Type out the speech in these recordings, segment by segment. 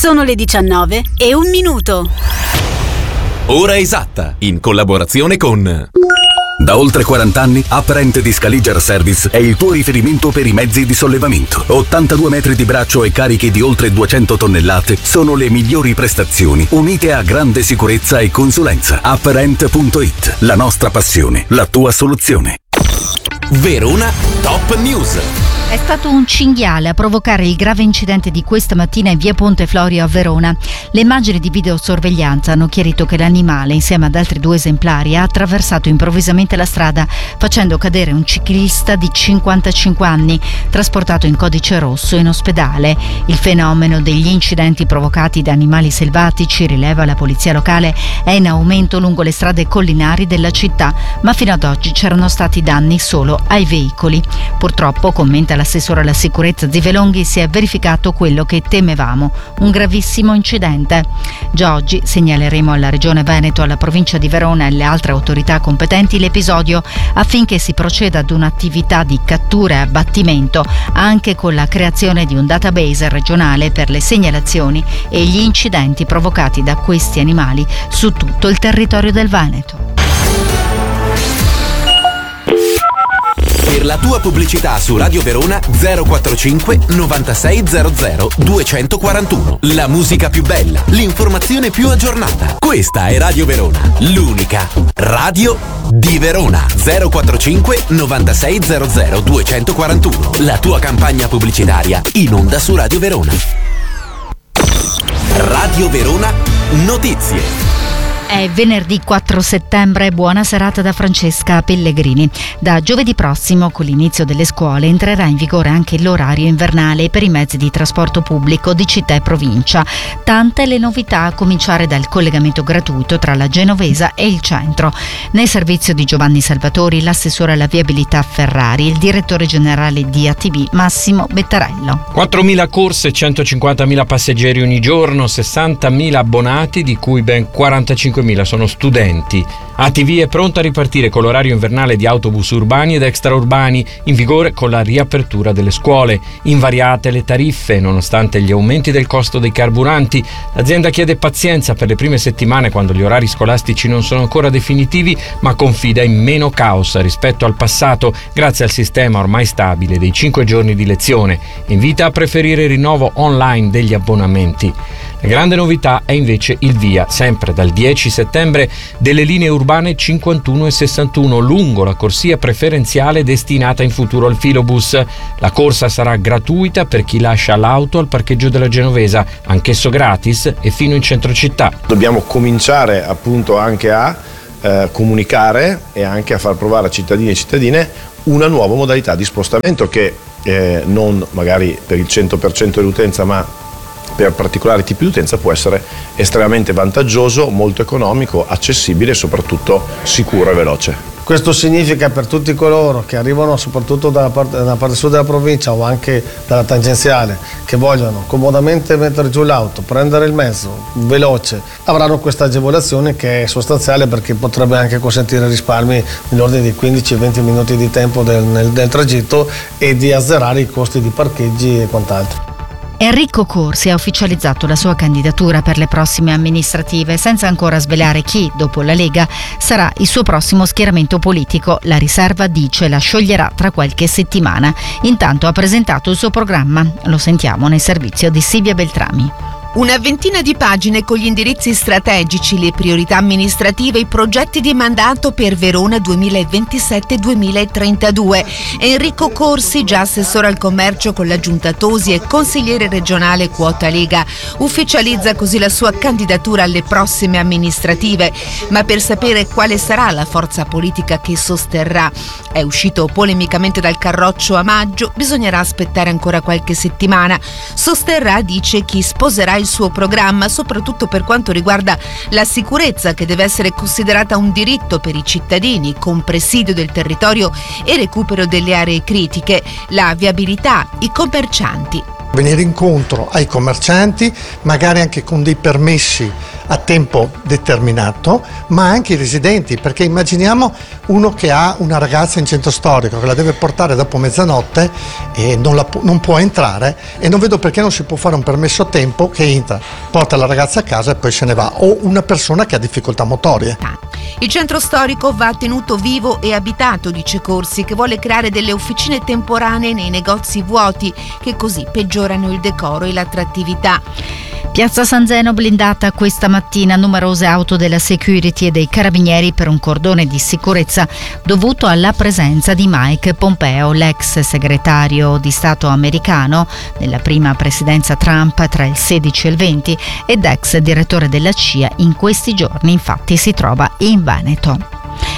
Sono le 19:01. Ora esatta, in collaborazione con... Da oltre 40 anni, Uprent di Scaliger Service è il tuo riferimento per i mezzi di sollevamento. 82 metri di braccio e carichi di oltre 200 tonnellate sono le migliori prestazioni, unite a grande sicurezza e consulenza. Uprent.it, la nostra passione, la tua soluzione. Verona Top News. È stato un cinghiale a provocare il grave incidente di questa mattina in via Ponte Florio a Verona. Le immagini di videosorveglianza hanno chiarito che l'animale, insieme ad altri 2 esemplari, ha attraversato improvvisamente la strada, facendo cadere un ciclista di 55 anni, trasportato in codice rosso in ospedale. Il fenomeno degli incidenti provocati da animali selvatici, rileva la polizia locale, è in aumento lungo le strade collinari della città, ma fino ad oggi c'erano stati danni solo ai veicoli. Purtroppo, commenta l'assessore alla sicurezza Zivelonghi, si è verificato quello che temevamo, un gravissimo incidente. Già oggi segnaleremo alla Regione Veneto, alla provincia di Verona e alle altre autorità competenti l'episodio, affinché si proceda ad un'attività di cattura e abbattimento, anche con la creazione di un database regionale per le segnalazioni e gli incidenti provocati da questi animali su tutto il territorio del Veneto. Per la tua pubblicità su Radio Verona 045 9600 241. La musica più bella, l'informazione più aggiornata. Questa è Radio Verona, l'unica radio di Verona. 045 9600 241. La tua campagna pubblicitaria in onda su Radio Verona. Radio Verona Notizie. È venerdì 4 settembre, buona serata da Francesca Pellegrini. Da giovedì prossimo, con l'inizio delle scuole, entrerà in vigore anche l'orario invernale per i mezzi di trasporto pubblico di città e provincia. Tante le novità, a cominciare dal collegamento gratuito tra la Genovesa e il centro. Nel servizio di Giovanni Salvatori, l'assessore alla viabilità Ferrari, il direttore generale di ATV Massimo Bettarello. 4.000 corse, 150.000 passeggeri ogni giorno, 60.000 abbonati, di cui ben 45.000 sono studenti. ATV è pronta a ripartire con l'orario invernale di autobus urbani ed extraurbani, in vigore con la riapertura delle scuole. Invariate le tariffe, nonostante gli aumenti del costo dei carburanti. L'azienda chiede pazienza per le prime settimane, quando gli orari scolastici non sono ancora definitivi, ma confida in meno caos rispetto al passato, grazie al sistema ormai stabile dei 5 giorni di lezione. Invita a preferire il rinnovo online degli abbonamenti. La grande novità è invece il via, sempre dal 10 settembre, delle linee urbane 51 e 61 lungo la corsia preferenziale destinata in futuro al filobus. La corsa sarà gratuita per chi lascia l'auto al parcheggio della Genovesa, anch'esso gratis e fino in centro città. Dobbiamo cominciare appunto anche a comunicare e anche a far provare a cittadini e cittadine una nuova modalità di spostamento che non magari per il 100% dell'utenza, ma per particolari tipi di utenza può essere estremamente vantaggioso, molto economico, accessibile e soprattutto sicuro e veloce. Questo significa per tutti coloro che arrivano soprattutto dalla parte sud della provincia o anche dalla tangenziale, che vogliono comodamente mettere giù l'auto, prendere il mezzo veloce, avranno questa agevolazione che è sostanziale, perché potrebbe anche consentire risparmi nell'ordine di 15-20 minuti di tempo del tragitto e di azzerare i costi di parcheggi e quant'altro. Enrico Corsi ha ufficializzato la sua candidatura per le prossime amministrative, senza ancora svelare chi, dopo la Lega, sarà il suo prossimo schieramento politico. La riserva, dice, la scioglierà tra qualche settimana. Intanto ha presentato il suo programma. Lo sentiamo nel servizio di Silvia Beltrami. Una ventina di pagine con gli indirizzi strategici, le priorità amministrative e i progetti di mandato per Verona 2027-2032. Enrico Corsi, già assessore al commercio con la Giunta Tosi e consigliere regionale quota Lega, ufficializza così la sua candidatura alle prossime amministrative. Ma per sapere quale sarà la forza politica che sosterrà, è uscito polemicamente dal carroccio a maggio, bisognerà aspettare ancora qualche settimana. Sosterrà, dice, chi sposerà il suo programma, soprattutto per quanto riguarda la sicurezza, che deve essere considerata un diritto per i cittadini, con presidio del territorio e recupero delle aree critiche, la viabilità, i commercianti. Venire incontro ai commercianti, magari anche con dei permessi a tempo determinato, ma anche i residenti, perché immaginiamo uno che ha una ragazza in centro storico che la deve portare dopo mezzanotte e non può entrare, e non vedo perché non si può fare un permesso a tempo che entra, porta la ragazza a casa e poi se ne va, o una persona che ha difficoltà motorie. Il centro storico va tenuto vivo e abitato, dice Corsi, che vuole creare delle officine temporanee nei negozi vuoti che così peggiorano il decoro e l'attrattività. Piazza San Zeno blindata questa mattina, numerose auto della security e dei carabinieri per un cordone di sicurezza dovuto alla presenza di Mike Pompeo, l'ex segretario di Stato americano nella prima presidenza Trump tra il 16 e il 20 ed ex direttore della CIA. In questi giorni infatti si trova in Veneto.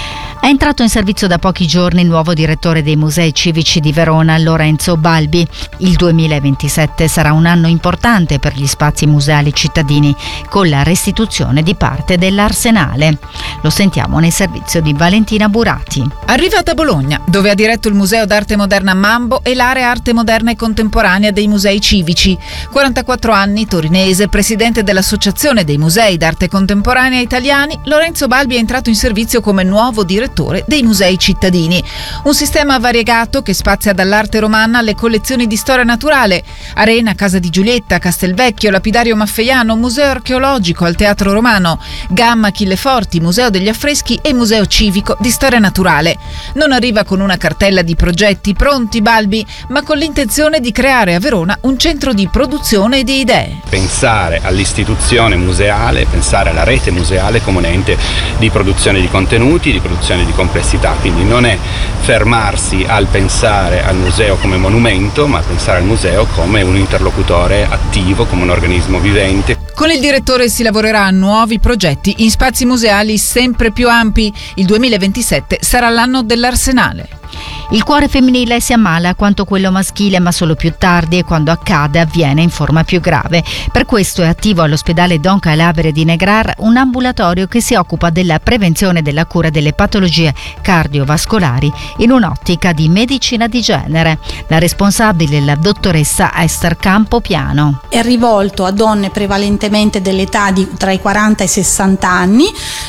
È entrato in servizio da pochi giorni il nuovo direttore dei Musei Civici di Verona, Lorenzo Balbi. Il 2027 sarà un anno importante per gli spazi museali cittadini, con la restituzione di parte dell'Arsenale. Lo sentiamo nel servizio di Valentina Burati. Arriva da Bologna, dove ha diretto il Museo d'Arte Moderna Mambo e l'area Arte Moderna e Contemporanea dei Musei Civici. 44 anni, torinese, presidente dell'Associazione dei Musei d'Arte Contemporanea Italiani, Lorenzo Balbi è entrato in servizio come nuovo direttore dei Musei Cittadini. Un sistema variegato che spazia dall'arte romana alle collezioni di storia naturale, Arena, Casa di Giulietta, Castelvecchio, Lapidario Maffeiano, Museo Archeologico al Teatro Romano, Gamma, Chilleforti, Museo degli Affreschi e Museo Civico di Storia Naturale. Non arriva con una cartella di progetti pronti Balbi, ma con l'intenzione di creare a Verona un centro di produzione e di idee. Pensare all'istituzione museale, pensare alla rete museale come un ente di produzione di contenuti, di produzione di complessità, quindi non è fermarsi al pensare al museo come monumento, ma pensare al museo come un interlocutore attivo, come un organismo vivente. Con il direttore si lavorerà a nuovi progetti in spazi museali sempre più ampi. Il 2027 sarà l'anno dell'Arsenale. Il cuore femminile si ammala quanto quello maschile, ma solo più tardi, e quando accade avviene in forma più grave. Per questo è attivo all'ospedale Don Calabria di Negrar un ambulatorio che si occupa della prevenzione e della cura delle patologie cardiovascolari in un'ottica di medicina di genere. La responsabile è la dottoressa Esther Campopiano. È rivolto a donne prevalentemente dell'età di tra i 40 e i 60 anni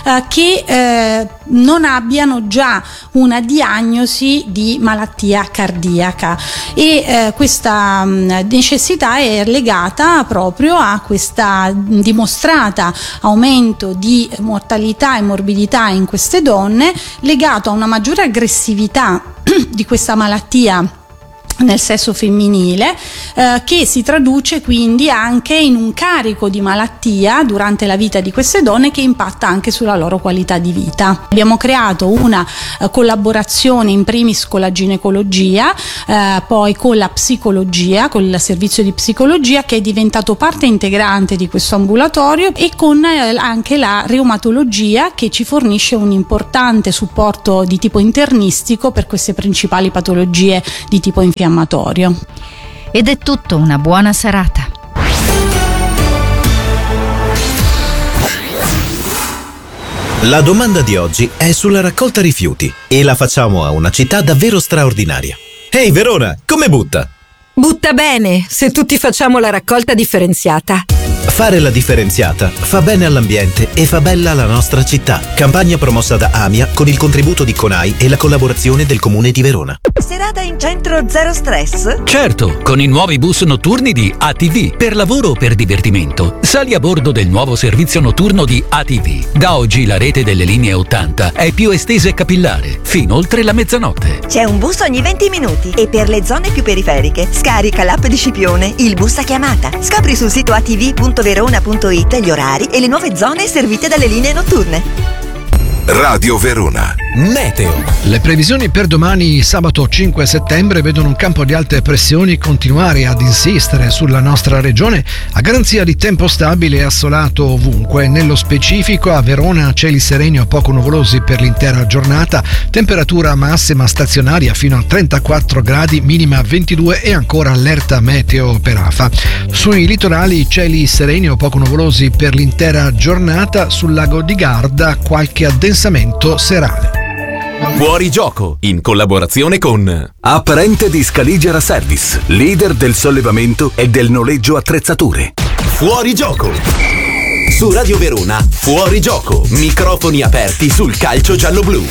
che non abbiano già una diagnosi di malattia cardiaca, e questa necessità è legata proprio a questa dimostrata aumento di mortalità e morbidità in queste donne, legato a una maggiore aggressività di questa malattia nel sesso femminile, che si traduce quindi anche in un carico di malattia durante la vita di queste donne che impatta anche sulla loro qualità di vita. Abbiamo creato una collaborazione in primis con la ginecologia, poi con la psicologia, con il servizio di psicologia che è diventato parte integrante di questo ambulatorio, e con anche la reumatologia che ci fornisce un importante supporto di tipo internistico per queste principali patologie di tipo infiammatorio. Ed è tutto, una buona serata. La domanda di oggi è sulla raccolta rifiuti e la facciamo a una città davvero straordinaria. Ehi Verona, come butta? Butta bene, se tutti facciamo la raccolta differenziata. Fare la differenziata fa bene all'ambiente e fa bella la nostra città. Campagna promossa da AMIA con il contributo di CONAI e la collaborazione del Comune di Verona. Serata in centro zero stress? Certo, con i nuovi bus notturni di ATV. Per lavoro o per divertimento, sali a bordo del nuovo servizio notturno di ATV. Da oggi la rete delle linee 80 è più estesa e capillare, fino oltre la mezzanotte. C'è un bus ogni 20 minuti e per le zone più periferiche scarica l'app di Scipione, il bus a chiamata. Scopri sul sito atv.verona.it gli orari e le nuove zone servite dalle linee notturne. Radio Verona. Meteo. Le previsioni per domani, sabato 5 settembre, vedono un campo di alte pressioni continuare ad insistere sulla nostra regione a garanzia di tempo stabile e assolato ovunque. Nello specifico a Verona cieli sereni o poco nuvolosi per l'intera giornata, temperatura massima stazionaria fino a 34 gradi, minima 22 e ancora allerta meteo per afa. Sui litorali cieli sereni o poco nuvolosi per l'intera giornata, sul lago di Garda qualche addensamento serale. Fuori gioco, in collaborazione con Apparente di Scaligera Service, leader del sollevamento e del noleggio attrezzature. Fuori gioco. Su Radio Verona, Fuori gioco, microfoni aperti sul calcio giallo-blu.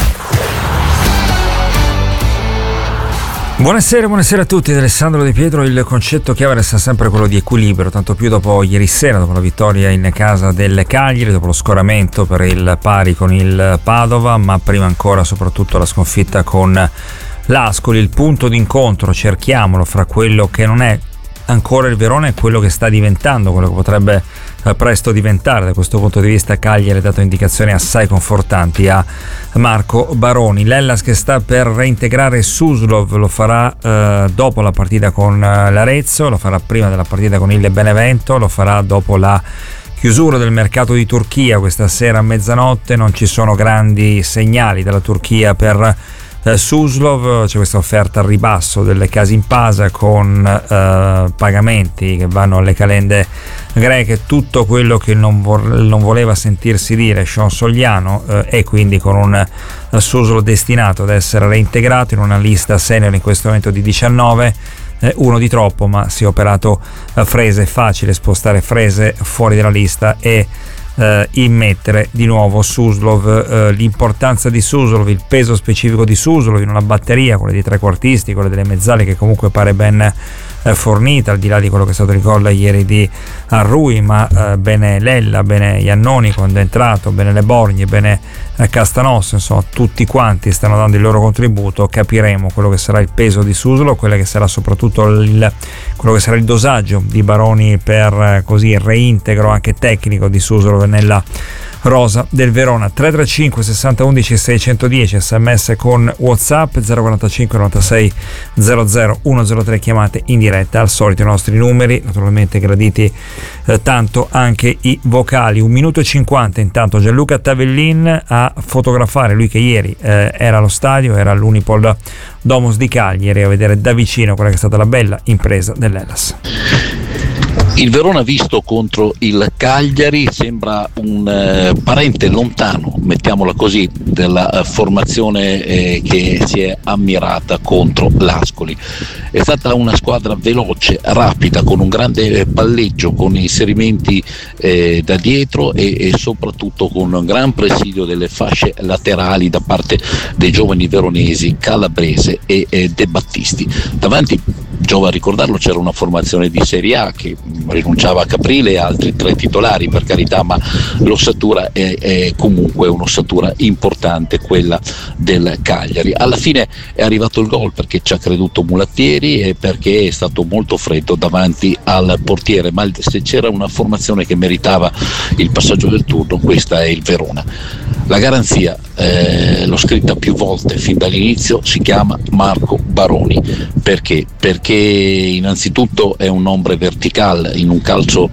Buonasera a tutti, da Alessandro Di Pietro. Il concetto chiave resta sempre quello di equilibrio, tanto più dopo ieri sera, dopo la vittoria in casa del Cagliari, dopo lo scoramento per il pari con il Padova, ma prima ancora soprattutto la sconfitta con l'Ascoli. Il punto d'incontro, cerchiamolo, fra quello che non è ancora il Verona e quello che sta diventando, quello che potrebbe presto diventare. Da questo punto di vista Cagliari ha dato indicazioni assai confortanti a Marco Baroni. L'Hellas che sta per reintegrare Suslov, lo farà dopo la partita con l'Arezzo, lo farà prima della partita con il Benevento, lo farà dopo la chiusura del mercato di Turchia questa sera a mezzanotte. Non ci sono grandi segnali dalla Turchia per Suslov, c'è questa offerta al ribasso delle case in Pasa con pagamenti che vanno alle calende greche, tutto quello che non voleva sentirsi dire Sean Sogliano, e quindi con un Suslov destinato ad essere reintegrato in una lista senior in questo momento di 19, uno di troppo, ma si è operato Frese. È facile spostare Frese fuori dalla lista e immettere di nuovo Suslov. L'importanza di Suslov, il peso specifico di Suslov in una batteria, quella dei trequartisti, quella delle mezzali, che comunque pare ben fornita, al di là di quello che è stato il gol ieri di Arrui, ma bene Lella, bene Iannoni quando è entrato, bene Le Borgni, bene Castanosso, insomma tutti quanti stanno dando il loro contributo. Capiremo quello che sarà il peso di Suslov, quello che sarà soprattutto quello che sarà il dosaggio di Baroni per così il reintegro anche tecnico di Suslov nella rosa del Verona. 335 60 11 610 sms con WhatsApp 045 96 00 103, chiamate in diretta al solito i nostri numeri, naturalmente graditi tanto anche i vocali. 1 minuto e 50 intanto Gianluca Tavellin a fotografare, lui che ieri era allo stadio, era all'Unipol Domus di Cagliari, a vedere da vicino quella che è stata la bella impresa dell'Hellas. Il Verona visto contro il Cagliari sembra un parente lontano, mettiamola così, della formazione che si è ammirata contro l'Ascoli. È stata una squadra veloce, rapida, con un grande palleggio, con inserimenti da dietro e soprattutto con un gran presidio delle fasce laterali da parte dei giovani veronesi Calabrese e De Battisti. Davanti, giova a ricordarlo, c'era una formazione di Serie A che rinunciava a Caprile e altri 3 titolari, per carità, ma l'ossatura è comunque un'ossatura importante, quella del Cagliari. Alla fine è arrivato il gol perché ci ha creduto Mulattieri e perché è stato molto freddo davanti al portiere, ma se c'era una formazione che meritava il passaggio del turno, questa è il Verona. La garanzia, l'ho scritta più volte fin dall'inizio, si chiama Marco Baroni. Perché? Perché innanzitutto è un hombre vertical in un calcio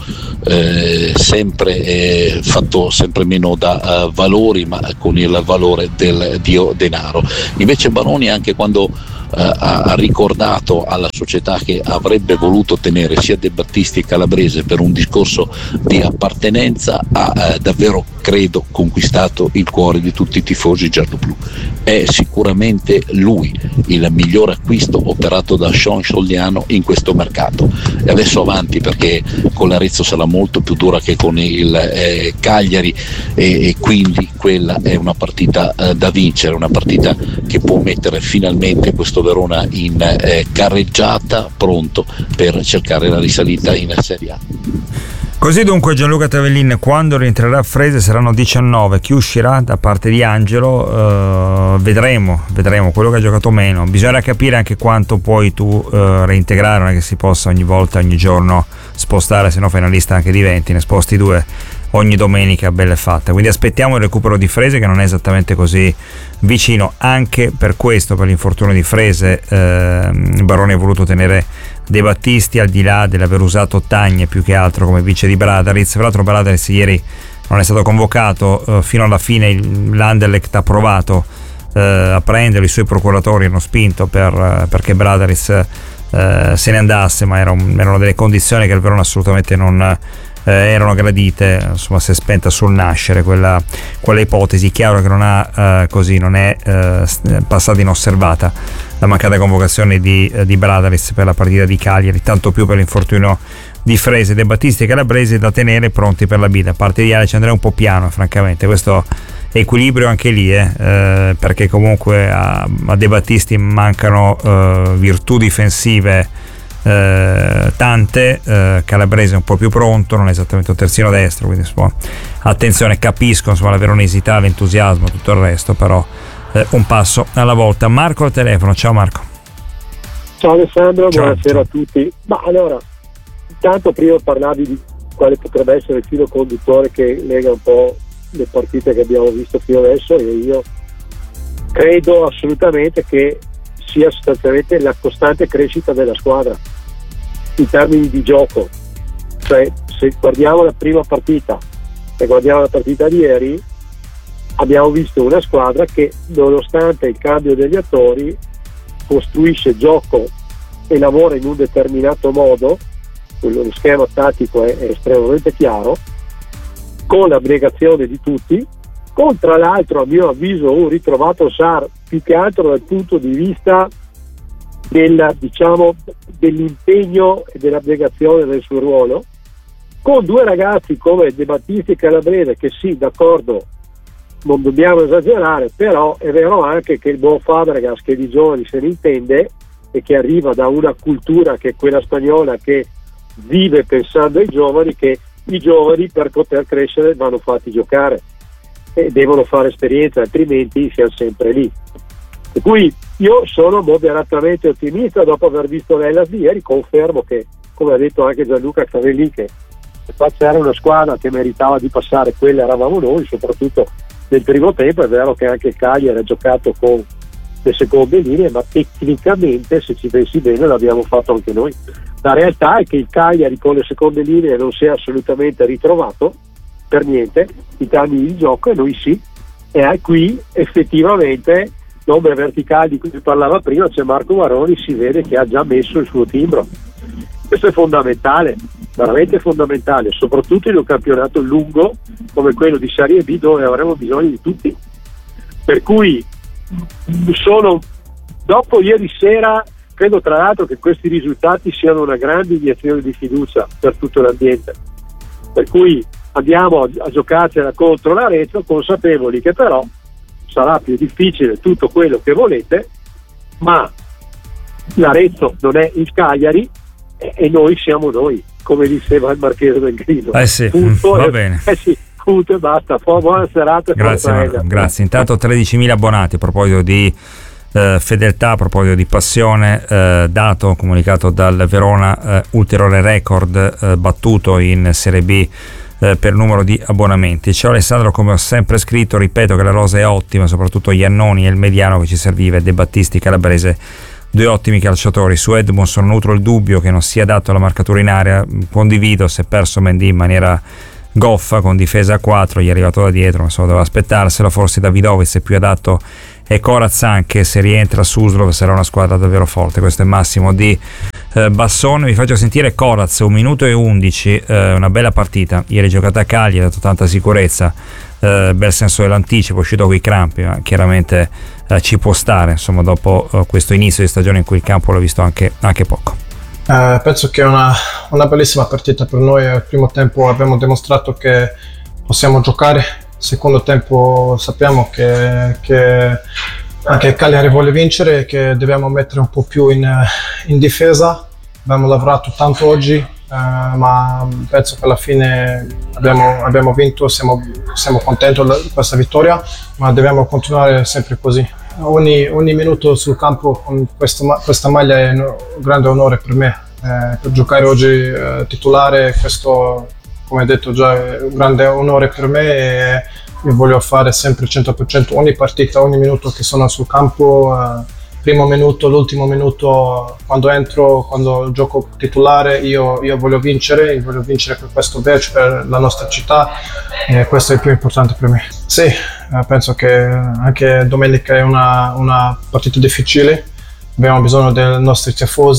fatto sempre meno da valori, ma con il valore del dio denaro. Invece Baroni, anche quando ha ricordato alla società che avrebbe voluto tenere sia De Battisti che Calabrese per un discorso di appartenenza, ha davvero, credo, conquistato il cuore di tutti i tifosi gialloblu. È sicuramente lui il miglior acquisto operato da Sean Sogliano in questo mercato, e adesso avanti, perché con l'Arezzo sarà molto più dura che con il Cagliari, e quindi quella è una partita da vincere, una partita che può mettere finalmente questo Verona in carreggiata, pronto per cercare la risalita in Serie A. Così dunque Gianluca Tavellin, quando rientrerà Frese saranno 19, chi uscirà da parte di Angelo vedremo quello che ha giocato meno. Bisogna capire anche quanto puoi tu reintegrare, non è che si possa ogni volta, ogni giorno spostare, se no fai una lista anche di 20, ne sposti 2 ogni domenica, bella e fatta. Quindi aspettiamo il recupero di Frese, che non è esattamente così vicino. Anche per questo, per l'infortunio di Frese, Baroni ha voluto tenere De Battisti, al di là dell'aver usato Tagne più che altro come vice di Bradariz. Tra l'altro Bradariz ieri non è stato convocato, fino alla fine l'Anderlecht ha provato a prenderlo, i suoi procuratori hanno spinto perché Bradariz se ne andasse, ma erano delle condizioni che il Verona assolutamente non erano gradite. Insomma, si è spenta sul nascere quella ipotesi. Chiaro che non è passata inosservata la mancata convocazione di Bradaris per la partita di Cagliari, tanto più per l'infortunio di Frese. De Battisti e Calabresi da tenere pronti per la B. Da parte di Ale ci andrà un po' piano, francamente. Questo equilibrio anche lì, perché comunque a De Battisti mancano virtù difensive tante. Calabrese è un po' più pronto, non è esattamente un terzino destro, quindi attenzione, capisco la veronesità, l'entusiasmo, tutto il resto, però un passo alla volta. Marco al telefono. Ciao Marco. Ciao Alessandro, Ciao. Buonasera a tutti. Ma allora, intanto prima parlavi di quale potrebbe essere il filo conduttore che lega un po' le partite che abbiamo visto fino adesso, e io credo assolutamente che sia sostanzialmente la costante crescita della squadra in termini di gioco. Cioè, se guardiamo la prima partita e guardiamo la partita di ieri, abbiamo visto una squadra che, nonostante il cambio degli attori, costruisce gioco e lavora in un determinato modo. Lo schema tattico è estremamente chiaro, con l'abnegazione di tutti, con tra l'altro a mio avviso un ritrovato Sarr, più che altro dal punto di vista dell'impegno e dell'abnegazione del suo ruolo, con due ragazzi come De Battisti e Calabrese che sì, d'accordo, non dobbiamo esagerare, però è vero anche che il buon Fabregas, che di giovani se ne intende e che arriva da una cultura che è quella spagnola, che vive pensando ai giovani, che i giovani per poter crescere vanno fatti giocare e devono fare esperienza, altrimenti siamo sempre lì. Per cui io sono moderatamente ottimista dopo aver visto l'Hellas di ieri. Confermo che, come ha detto anche Gianluca Cavelli, che se qua c'era una squadra che meritava di passare, quella eravamo noi, soprattutto nel primo tempo. È vero che anche il Cagliari ha giocato con le seconde linee, ma tecnicamente, se ci pensi bene, l'abbiamo fatto anche noi. La realtà è che il Cagliari con le seconde linee non si è assolutamente ritrovato per niente in termini di gioco, e noi sì. E qui effettivamente l'ombra verticale di cui si parlava prima, c'è Marco Varoni, si vede che ha già messo il suo timbro. Questo è fondamentale, veramente fondamentale, soprattutto in un campionato lungo come quello di Serie B, dove avremo bisogno di tutti. Per cui dopo ieri sera, credo tra l'altro che questi risultati siano una grande iniezione di fiducia per tutto l'ambiente, per cui andiamo a giocarcela contro l'Arezzo, consapevoli che però sarà più difficile tutto quello che volete, ma l'Arezzo non è il Cagliari e noi siamo noi, come diceva il Marchese del Grillo. Sì, punto, va bene. Sì, punto e basta. Buona serata. Grazie Marco, grazie. Intanto 13.000 abbonati. A proposito di fedeltà, a proposito di passione, dato comunicato dal Verona, ulteriore record battuto in Serie B per numero di abbonamenti. Ciao Alessandro, come ho sempre scritto, ripeto che la rosa è ottima, soprattutto Iannoni e il mediano che ci serviva, De Battisti, Calabrese, due ottimi calciatori. Su Edmondson nutro il dubbio che non sia adatto alla marcatura in area. Condivido, si è perso Mendy in maniera goffa con difesa a 4, gli è arrivato da dietro, ma doveva aspettarselo. Forse Davidovic è più adatto, e Coraz anche, se rientra Suslov sarà una squadra davvero forte. Questo è Massimo di Bassone. Vi faccio sentire Coraz, 1 minuto e 11, una bella partita ieri giocata a Cagliari, ha dato tanta sicurezza, bel senso dell'anticipo, è uscito con i crampi, ma chiaramente ci può stare, insomma, dopo questo inizio di stagione in cui il campo l'ho visto anche poco. Penso che è una bellissima partita per noi. Al primo tempo abbiamo dimostrato che possiamo giocare, secondo tempo sappiamo che anche Cagliari vuole vincere e che dobbiamo mettere un po' più in difesa. Abbiamo lavorato tanto oggi, ma penso che alla fine abbiamo vinto, siamo contenti di questa vittoria, ma dobbiamo continuare sempre così. Ogni minuto sul campo con questa maglia è un grande onore per me, per giocare oggi titolare. Questo, come detto già, è un grande onore per me e io voglio fare sempre 100% ogni partita, ogni minuto che sono sul campo, primo minuto, l'ultimo minuto, quando entro, quando gioco titolare, io voglio vincere per questo badge, per la nostra città, e questo è il più importante per me. Sì, penso che anche domenica è una partita difficile, abbiamo bisogno dei nostri tifosi,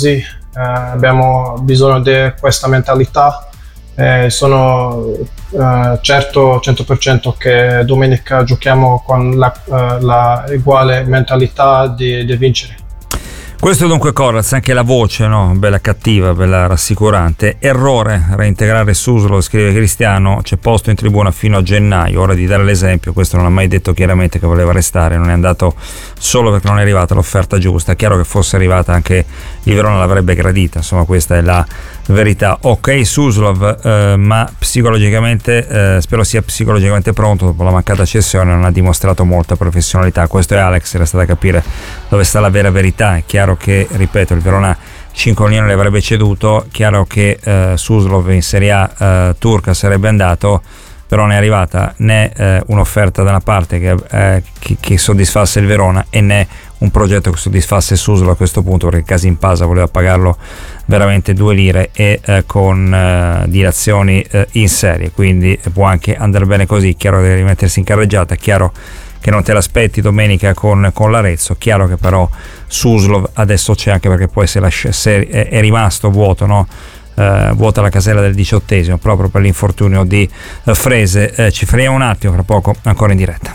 abbiamo bisogno di questa mentalità. Sono certo 100% che domenica giochiamo con la uguale mentalità di vincere. Questo dunque Corraz, anche la voce, no? Bella cattiva, bella rassicurante. Errore reintegrare Suslov, scrive Cristiano, c'è posto in tribuna fino a gennaio, ora di dare l'esempio. Questo non ha mai detto chiaramente che voleva restare, non è andato solo perché non è arrivata l'offerta giusta. È chiaro che fosse arrivata anche il Verona l'avrebbe gradita, insomma questa è la verità. Ok Suslov, ma psicologicamente spero sia psicologicamente pronto. Dopo la mancata cessione non ha dimostrato molta professionalità. Questo è Alex, resta da capire dove sta la vera verità. È chiaro che, ripeto, il Verona 5 milioni le avrebbe ceduto, chiaro che Suslov in Serie A turca sarebbe andato, però non è arrivata né un'offerta da una parte che soddisfasse il Verona e né un progetto che soddisfasse Suslov a questo punto, perché Kasimpasa voleva pagarlo veramente 2 lire e con dilazioni in serie, quindi può anche andare bene così. Chiaro che devi rimettersi in carreggiata, chiaro che non te l'aspetti domenica con l'Arezzo, chiaro che però Suslov adesso c'è, anche perché poi se è rimasto vuoto, no? Vuota la casella del 18esimo proprio per l'infortunio di Frese. Ci fermiamo un attimo, fra poco ancora in diretta.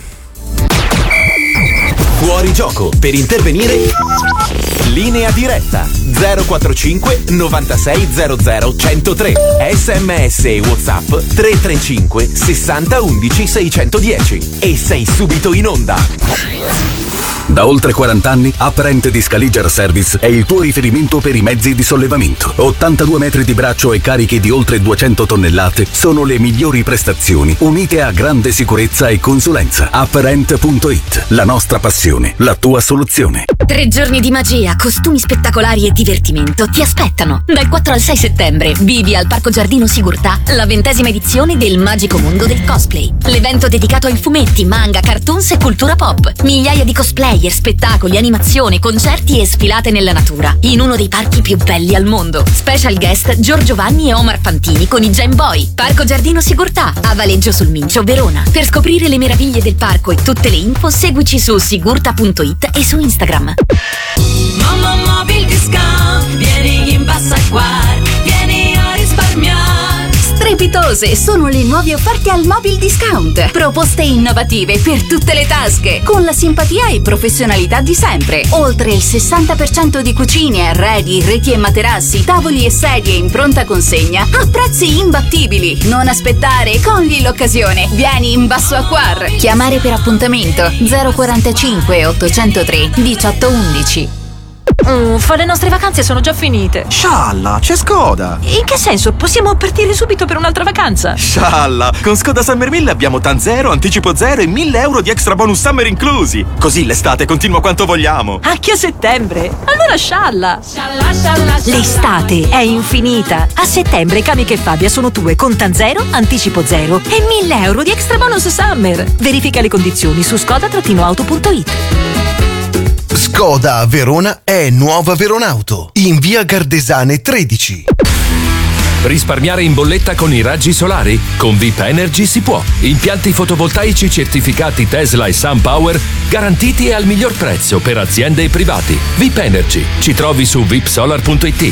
Fuori gioco, per intervenire linea diretta 045 96 00 103, SMS e WhatsApp 335 60 11 610 e sei subito in onda. Da oltre 40 anni, Apparente di Scaliger Service è il tuo riferimento per i mezzi di sollevamento. 82 metri di braccio e carichi di oltre 200 tonnellate sono le migliori prestazioni, unite a grande sicurezza e consulenza. Apparente.it, la nostra passione, la tua soluzione. 3 giorni di magia, costumi spettacolari e divertimento ti aspettano. Dal 4 al 6 settembre vivi al Parco Giardino Sigurtà la 20ª edizione del Magico Mondo del Cosplay. L'evento dedicato ai fumetti, manga, cartoons e cultura pop. Migliaia di cosplayer, spettacoli, animazioni, concerti e sfilate nella natura, in uno dei parchi più belli al mondo. Special guest Giorgio Vanni e Omar Fantini con i Game Boy. Parco Giardino Sigurtà, a Valeggio sul Mincio, Verona. Per scoprire le meraviglie del parco e tutte le info, seguici su sigurta.it e su Instagram. Mamma Mobil Discount, vieni in Bassaquar, vieni a risparmiare. Strepitose sono le nuove offerte al Mobil Discount. Proposte innovative per tutte le tasche, con la simpatia e professionalità di sempre. Oltre il 60% di cucine, arredi, reti e materassi, tavoli e sedie in pronta consegna a prezzi imbattibili. Non aspettare, cogli l'occasione. Vieni in Bassaquar. Chiamare per appuntamento 045 803 1811. Le nostre vacanze sono già finite. Scialla, c'è Skoda. In che senso? Possiamo partire subito per un'altra vacanza? Scialla, con Skoda Summer 1000 abbiamo TAN 0, anticipo 0 e 1.000 euro di extra bonus summer inclusi. Così l'estate continua quanto vogliamo. Anche a settembre? Allora scialla. L'estate è infinita. A settembre Camiche e Fabia sono tue con TAN 0, anticipo 0 e 1.000 euro di extra bonus summer. Verifica le condizioni su skoda-auto.it. Skoda a Verona è Nuova Veronauto, in via Gardesane 13. Risparmiare in bolletta con i raggi solari? Con VIP Energy si può. Impianti fotovoltaici certificati Tesla e SunPower garantiti e al miglior prezzo per aziende e privati. VIP Energy. Ci trovi su vipsolar.it.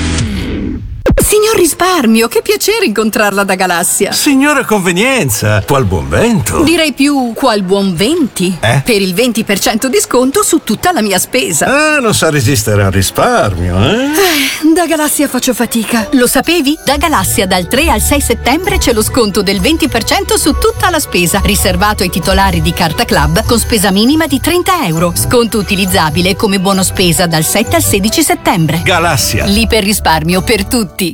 Signor Risparmio, che piacere incontrarla da Galassia. Signora Convenienza, qual buon vento. Direi più qual buon 20. Per il 20% di sconto su tutta la mia spesa. Non sa resistere al risparmio, Da Galassia faccio fatica. Lo sapevi? Da Galassia dal 3 al 6 settembre c'è lo sconto del 20% su tutta la spesa, riservato ai titolari di Carta Club con spesa minima di 30 euro. Sconto utilizzabile come buono spesa dal 7 al 16 settembre. Galassia. L'iperrisparmio per tutti.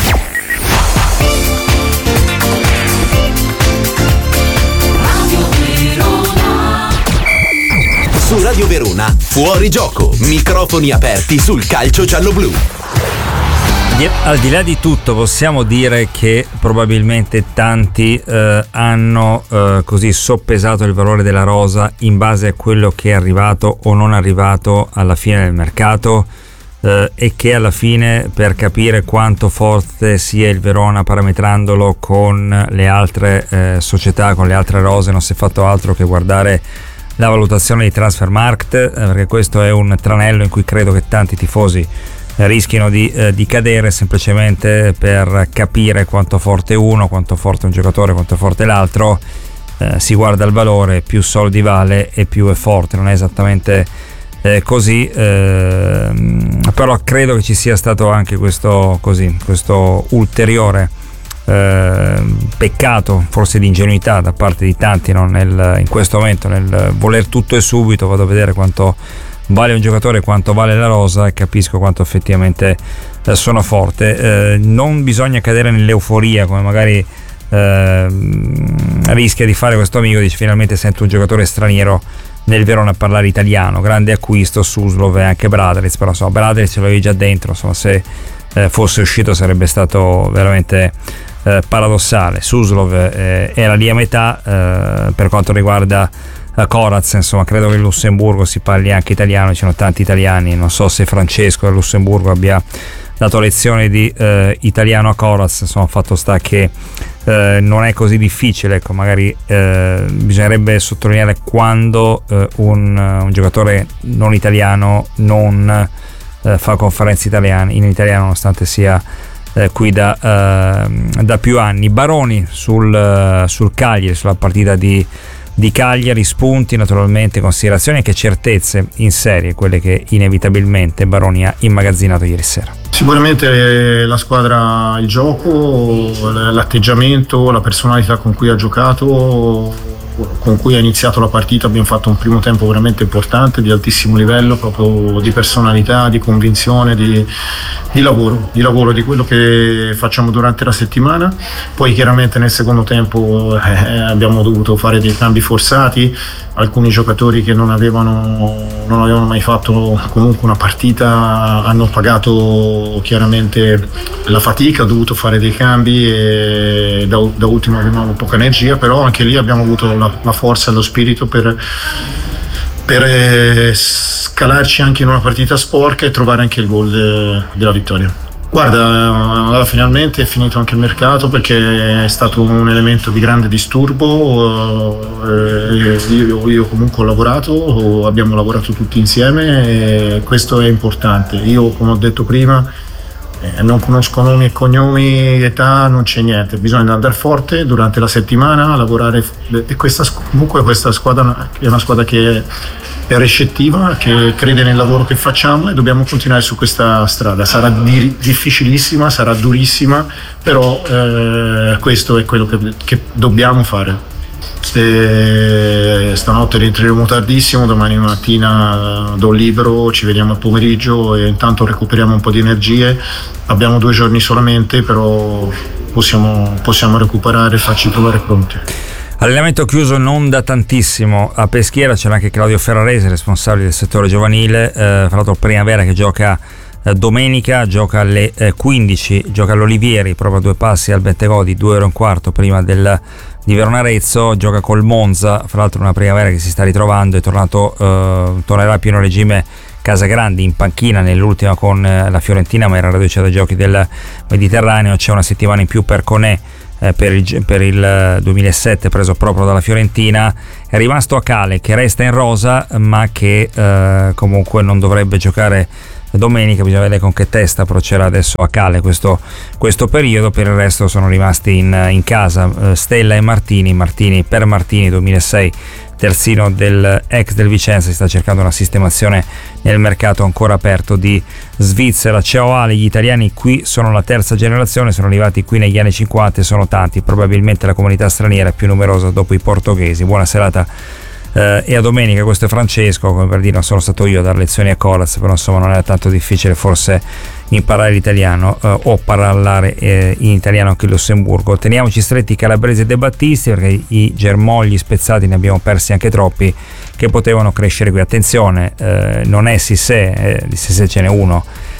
Su Radio Verona, fuori gioco, microfoni aperti sul calcio giallo-blu. Al di là di tutto possiamo dire che probabilmente tanti hanno così soppesato il valore della rosa in base a quello che è arrivato o non arrivato alla fine del mercato, e che alla fine, per capire quanto forte sia il Verona parametrandolo con le altre società, con le altre rose, non si è fatto altro che guardare la valutazione di Transfermarkt, perché questo è un tranello in cui credo che tanti tifosi rischino di cadere semplicemente per capire quanto forte è uno, quanto forte un giocatore, quanto forte l'altro. Si guarda il valore, più soldi vale e più è forte, non è esattamente così, però credo che ci sia stato anche questo ulteriore peccato, forse di ingenuità da parte di tanti, no? In questo momento nel voler tutto e subito. Vado a vedere quanto vale un giocatore, quanto vale la rosa, e capisco quanto effettivamente sono forte. Non bisogna cadere nell'euforia come magari rischia di fare questo amico. Dice: finalmente sento un giocatore straniero nel Verona parlare italiano, grande acquisto Suslov e anche Bradley, però insomma Bradley ce l'avevi già dentro, insomma se fosse uscito sarebbe stato veramente paradossale. Suslov era lì a metà. Per quanto riguarda Coraz, insomma credo che in Lussemburgo si parli anche italiano, ci sono tanti italiani, non so se Francesco a Lussemburgo abbia dato lezioni di italiano a Coraz. Insomma, fatto sta che non è così difficile, ecco, magari bisognerebbe sottolineare quando un giocatore non italiano non fa conferenze in italiano, nonostante sia qui da più anni. Baroni sul Cagliari, sulla partita di Cagliari, spunti naturalmente, considerazioni e anche certezze in serie, quelle che inevitabilmente Baroni ha immagazzinato ieri sera. Sicuramente la squadra, il gioco, l'atteggiamento, la personalità con cui ha giocato, con cui ha iniziato la partita. Abbiamo fatto un primo tempo veramente importante, di altissimo livello, proprio di personalità, di convinzione, di lavoro, di quello che facciamo durante la settimana. Poi chiaramente nel secondo tempo abbiamo dovuto fare dei cambi forzati, alcuni giocatori che non avevano mai fatto comunque una partita hanno pagato chiaramente la fatica, ho dovuto fare dei cambi e da ultimo avevamo poca energia, però anche lì abbiamo avuto la forza e lo spirito per scalarci anche in una partita sporca e trovare anche il gol della vittoria. Guarda, finalmente è finito anche il mercato, perché è stato un elemento di grande disturbo. Io comunque ho lavorato, abbiamo lavorato tutti insieme e questo è importante. Io, come ho detto prima, non conosco nomi e cognomi, età, non c'è niente, bisogna andare forte durante la settimana, lavorare. E questa squadra è una squadra che è recettiva, che crede nel lavoro che facciamo, e dobbiamo continuare su questa strada. Sarà difficilissima, sarà durissima, però questo è quello che dobbiamo fare. Stanotte rientreremo tardissimo, domani mattina do libero, ci vediamo al pomeriggio e intanto recuperiamo un po' di energie. Abbiamo 2 giorni solamente, però possiamo recuperare e farci trovare pronti. Allenamento chiuso non da tantissimo a Peschiera, c'era anche Claudio Ferrarese, responsabile del settore giovanile. Fra l'altro Primavera che gioca domenica, gioca alle 15, gioca all'Olivieri, proprio a 2 passi al Bentegodi, 2 ore e un quarto prima di Verona Arezzo, gioca col Monza. Fra l'altro una Primavera che si sta ritrovando, è tornerà a pieno regime Casagrandi in panchina nell'ultima con la Fiorentina, ma era reduce dai giochi del Mediterraneo. C'è una settimana in più per Conè, per il 2007, preso proprio dalla Fiorentina. È rimasto a Cale, che resta in rosa, ma che comunque non dovrebbe giocare domenica. Bisogna vedere con che testa approccerà adesso a Cale questo periodo. Per il resto sono rimasti in casa Stella e Martini per Martini 2006, terzino del Vicenza, si sta cercando una sistemazione nel mercato ancora aperto di Svizzera. Ciao Ale, gli italiani qui sono la terza generazione, sono arrivati qui negli anni 50 e sono tanti, probabilmente la comunità straniera più numerosa dopo i portoghesi. Buona serata e a domenica. Questo è Francesco, come per dire, non sono stato io a dare lezioni a Coraz, però insomma non era tanto difficile forse imparare l'italiano o parlare in italiano anche in Lussemburgo. Teniamoci stretti i Calabresi e De Battisti, perché i germogli spezzati ne abbiamo persi anche troppi che potevano crescere qui. Attenzione, non è Sissé, di Sissé ce n'è uno.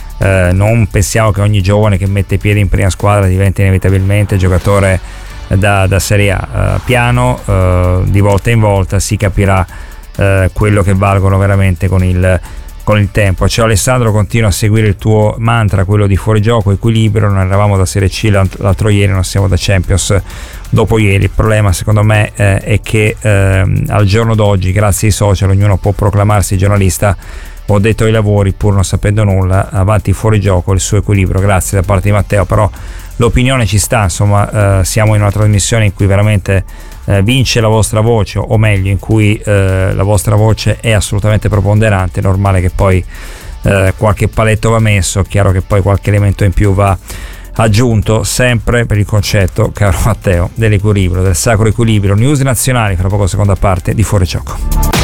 Non pensiamo che ogni giovane che mette piede in prima squadra diventi inevitabilmente giocatore da Serie A. Piano, di volta in volta si capirà quello che valgono veramente con il tempo. Ciao Alessandro, continuo a seguire il tuo mantra, quello di fuorigioco, equilibrio. Non eravamo da Serie C l'altro ieri, non siamo da Champions dopo ieri. Il problema secondo me è che al giorno d'oggi, grazie ai social, ognuno può proclamarsi giornalista ho detto ai lavori pur non sapendo nulla, avanti fuori gioco il suo equilibrio. Grazie da parte di Matteo, però l'opinione ci sta, insomma, siamo in una trasmissione in cui veramente vince la vostra voce, o meglio in cui la vostra voce è assolutamente preponderante. È normale che poi qualche paletto va messo, chiaro che poi qualche elemento in più va aggiunto, sempre per il concetto, caro Matteo, dell'equilibrio, del sacro equilibrio. News nazionali, fra poco seconda parte di Fuori Gioco.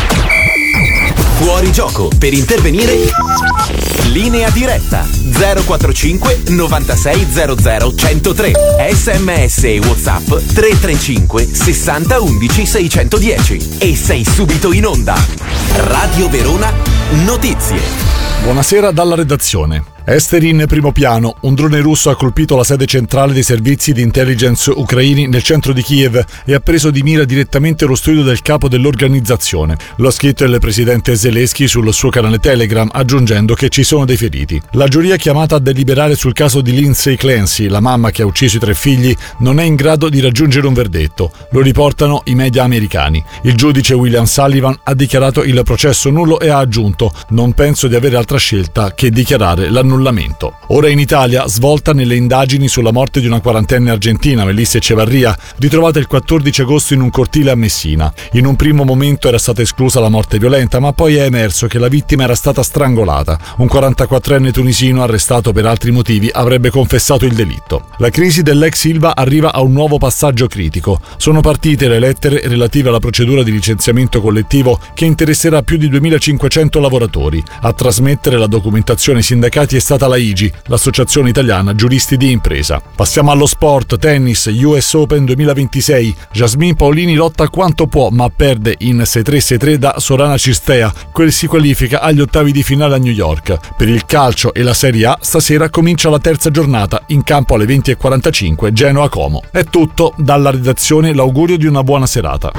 Fuori Gioco, per intervenire linea diretta 045 96 00 103, SMS e WhatsApp 335 60 11 610 e sei subito in onda. Radio Verona Notizie. Buonasera dalla redazione. Esteri in primo piano, un drone russo ha colpito la sede centrale dei servizi di intelligence ucraini nel centro di Kiev e ha preso di mira direttamente lo studio del capo dell'organizzazione. Lo ha scritto il presidente Zelensky sul suo canale Telegram, aggiungendo che ci sono dei feriti. La giuria chiamata a deliberare sul caso di Lindsay Clancy, la mamma che ha ucciso i 3 figli, non è in grado di raggiungere un verdetto. Lo riportano i media americani. Il giudice William Sullivan ha dichiarato il processo nullo e ha aggiunto: non penso di avere altra scelta che dichiarare l'annullamento. Ora in Italia, svolta nelle indagini sulla morte di una 40enne argentina, Melissa Echevarria, ritrovata il 14 agosto in un cortile a Messina. In un primo momento era stata esclusa la morte violenta, ma poi è emerso che la vittima era stata strangolata. Un 44enne tunisino, arrestato per altri motivi, avrebbe confessato il delitto. La crisi dell'ex Ilva arriva a un nuovo passaggio critico. Sono partite le lettere relative alla procedura di licenziamento collettivo che interesserà più di 2500 lavoratori. A trasmettere la documentazione ai sindacati è stata la IGI, l'Associazione Italiana Giuristi di Impresa. Passiamo allo sport. Tennis, US Open 2026. Jasmine Paolini lotta quanto può, ma perde in 6-3-6-3 da Sorana Cirstea. Quel si qualifica agli ottavi di finale a New York. Per il calcio e la Serie A, stasera comincia la terza giornata, in campo alle 20:45 Genoa-Como. È tutto, dalla redazione l'augurio di una buona serata.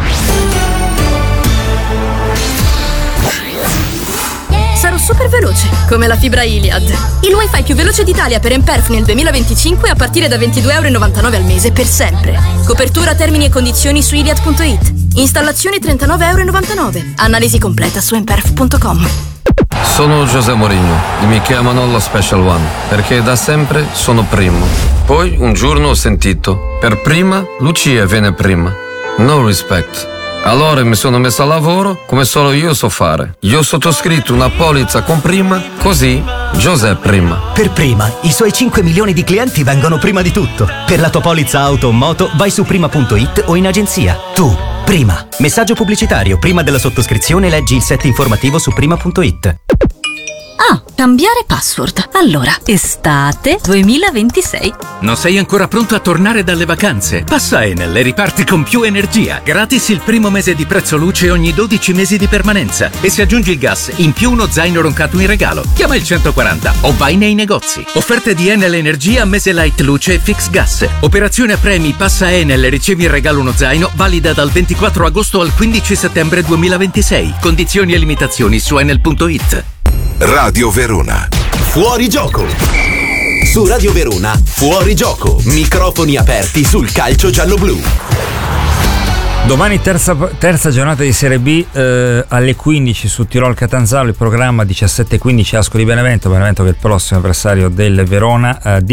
Sarò super veloce, come la fibra Iliad. Il wifi più veloce d'Italia per Emperf nel 2025 a partire da €22,99 al mese per sempre. Copertura, termini e condizioni su iliad.it. Installazione €39,99. Analisi completa su emperf.com. Sono José Mourinho e mi chiamano la Special One perché da sempre sono primo. Poi un giorno ho sentito: per prima Lucia viene prima. No respect. Allora mi sono messo a lavoro come solo io so fare. Io ho sottoscritto una polizza con Prima, così José Prima. Per Prima, i suoi 5 milioni di clienti vengono prima di tutto. Per la tua polizza auto o moto vai su prima.it o in agenzia. Tu, Prima. Messaggio pubblicitario. Prima della sottoscrizione leggi il set informativo su prima.it. Ah, cambiare password. Allora, estate 2026. Non sei ancora pronto a tornare dalle vacanze? Passa a Enel e riparti con più energia. Gratis il primo mese di prezzo luce ogni 12 mesi di permanenza. E se aggiungi il gas, in più uno zaino roncato in regalo. Chiama il 140 o vai nei negozi. Offerte di Enel Energia, mese light luce e fix gas. Operazione a premi, passa a Enel e ricevi in regalo uno zaino, valida dal 24 agosto al 15 settembre 2026. Condizioni e limitazioni su enel.it. Radio Verona. Fuori Gioco. Su Radio Verona, Fuori Gioco. Microfoni aperti sul calcio giallo-blu. Domani terza giornata di Serie B alle 15 su Tirol Catanzaro, il programma 17:15 Ascoli Benevento che è il prossimo avversario del Verona.